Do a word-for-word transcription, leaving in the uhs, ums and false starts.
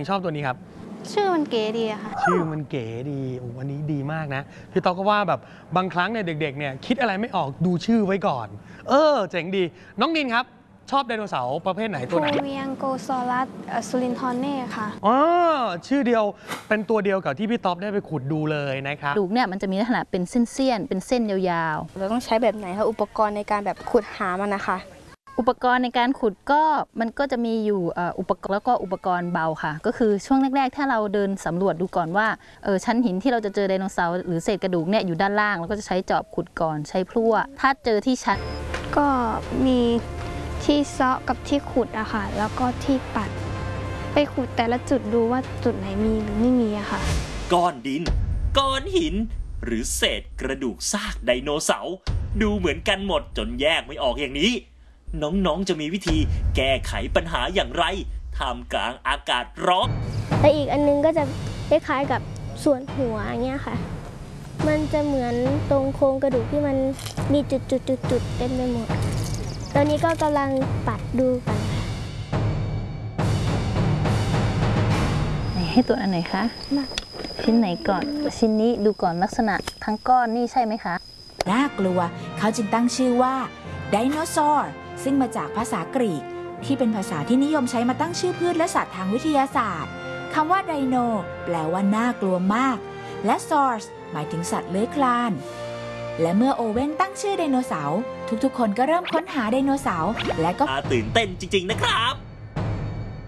ชอบตัวนี้ครับชื่อมันเก๋ดีอะค่ะชื่อมันเก๋ดีโอ้วันนี้ดีมากนะพี่ต๊อกก็ว่าแบบบางครั้งเนี่ยเด็กๆเนี่ยคิดอะไรไม่ออกดูชื่อไว้ก่อนเออเจ๋งดีน้องดินครับชอบไดโนเสาร์ประเภทไหนตัวไหนโคเวียงโกซอรัสซูลินทอนเน่ค่ะอ๋อชื่อเดียวเป็นตัวเดียวกับที่พี่ต๊อบได้ไปขุดดูเลยนะครับกระดูกเนี่ยมันจะมีลักษณะเป็นเส้นๆเป็นเส้นยาวๆเราต้องใช้แบบไหนคะอุปกรณ์ในการแบบขุดหามันนะคะอุปกรณ์ในการขุดก็มันก็จะมีอยู่อุปกรณ์แล้วก็อุปกรณ์เบาค่ะก็คือช่วงแรกๆถ้าเราเดินสำรวจดูก่อนว่าเออชั้นหินที่เราจะเจอไดโนเสาร์หรือเศษกระดูกเนี่ยอยู่ด้านล่างเราก็จะใช้จอบขุดก่อนใช้พลั่วถ้าเจอที่ชั้นก็มีที่เซาะกับที่ขุดอะค่ะแล้วก็ที่ปัดไปขุดแต่ละจุดดูว่าจุดไหนมีหรือไม่มีอะค่ะก้อนดินก้อนหินหรือเศษกระดูกซากไดโนเสาร์ดูเหมือนกันหมดจนแยกไม่ออกอย่างนี้น้องๆจะมีวิธีแก้ไขปัญหาอย่างไรท่ามกลางอากาศร้อนแต่อีกอันนึงก็จะคล้ายๆกับส่วนหัวเงี้ยค่ะมันจะเหมือนตรงโครงกระดูกที่มันมีจุดๆๆๆเต็มไปหมดตอนนี้ก็กำลังปัดดูกันค่ะให้ตัวอันไหนคะชิ้นไหนก่อนชิ้นนี้ดูก่อนลักษณะทั้งก้อนนี่ใช่ไหมคะน่ากลัวเขาจึงตั้งชื่อว่าไดโนเสาร์ซึ่งมาจากภาษากรีกที่เป็นภาษาที่นิยมใช้มาตั้งชื่อพืชและสัตว์ทางวิทยาศาสตร์คำว่าไดโนแปลว่าน่ากลัวมากและซอร์สหมายถึงสัตว์เลื้อยคลานและเมื่อโอเว่นตั้งชื่อไดโนเสาร์ทุกๆคนก็เริ่มค้นหาไดโนเสาร์และก็ตื่นเต้นจริงๆนะครับ